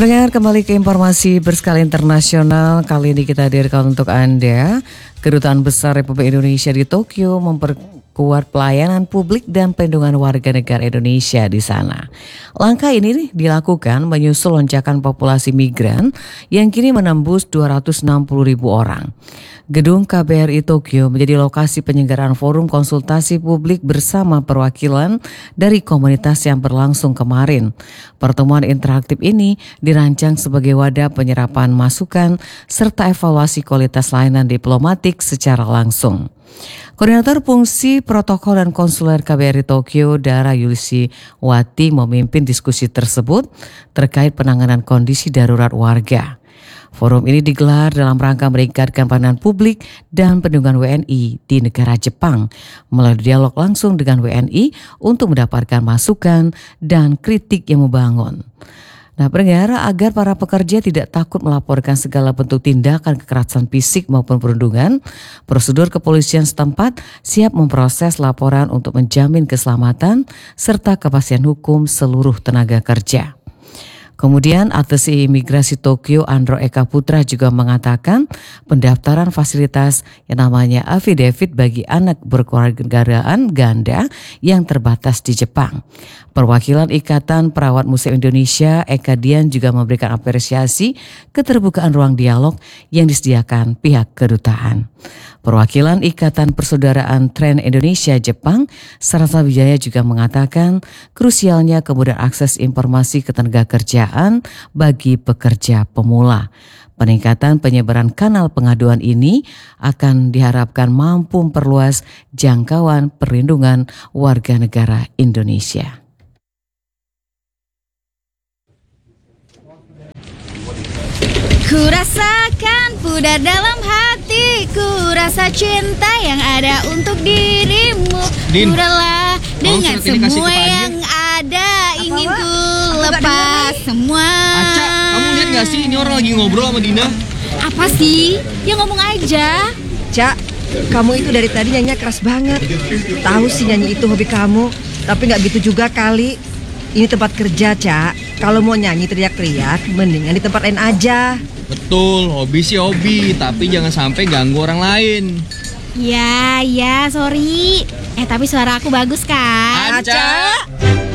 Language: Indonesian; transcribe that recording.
Pendengar, kembali ke informasi berskala internasional. Kali ini kita hadirkan untuk Anda. Kedutaan Besar Republik Indonesia di Tokyo memperkuat pelayanan publik dan perlindungan warga negara Indonesia di sana. Langkah ini dilakukan menyusul lonjakan populasi migran yang kini menembus 260.000 orang. Gedung KBRI Tokyo menjadi lokasi penyelenggaraan forum konsultasi publik bersama perwakilan dari komunitas yang berlangsung kemarin. Pertemuan interaktif ini dirancang sebagai wadah penyerapan masukan serta evaluasi kualitas layanan diplomatik secara langsung. Koordinator Fungsi Protokol dan Konsuler KBRI Tokyo, Dara Yulisi Wati, memimpin diskusi tersebut terkait penanganan kondisi darurat warga. Forum ini digelar dalam rangka meningkatkan pelayanan publik dan perlindungan WNI di negara Jepang melalui dialog langsung dengan WNI untuk mendapatkan masukan dan kritik yang membangun. Nah, pendengar, agar para pekerja tidak takut melaporkan segala bentuk tindakan kekerasan fisik maupun perundungan, prosedur kepolisian setempat siap memproses laporan untuk menjamin keselamatan serta kepastian hukum seluruh tenaga kerja. Kemudian Atensi Imigrasi Tokyo Andro Eka Putra juga mengatakan pendaftaran fasilitas yang namanya affidavit bagi anak berkewarganegaraan ganda yang terbatas di Jepang. Perwakilan Ikatan Perawat Museum Indonesia Eka Dian juga memberikan apresiasi keterbukaan ruang dialog yang disediakan pihak kedutaan. Perwakilan Ikatan Persaudaraan Tren Indonesia Jepang Sarasa Wijaya juga mengatakan krusialnya kemudahan akses informasi ketenagakerjaan bagi pekerja pemula. Peningkatan penyebaran kanal pengaduan ini akan diharapkan mampu memperluas jangkauan perlindungan warga negara Indonesia. Kurasakan pudar dalam hatiku, rasa cinta yang ada untuk dirimu. Murahlah dengan semua yang ada, ingin ku lepas semua. Aca, kamu lihat gak sih ini orang lagi ngobrol sama Dina? Apa sih? Ya ngomong aja. Cak, kamu itu dari tadi nyanyi keras banget. Tahu sih nyanyi itu hobi kamu, tapi gak gitu juga kali. Ini tempat kerja, Cak. Kalau mau nyanyi teriak-teriak, mendingan di tempat lain aja. Betul, hobi sih hobi, tapi jangan sampai ganggu orang lain. Ya, sorry. Tapi suara aku bagus kan? Aca!